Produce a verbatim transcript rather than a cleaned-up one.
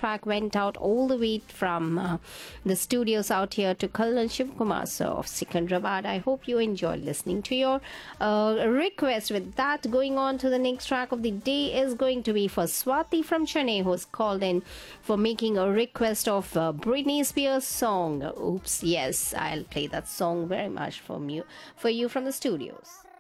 track went out all the way from uh, the studios out here to Kallan Shivkumar sir of Sikandrabad. I hope you enjoyed listening to your uh, request. With that, going on to the next track of the day is going to be for Swati from Chennai, who's called in for making a request of uh, Britney Spears song. Oops, yes, I'll play that song very much from you, for you from the studios.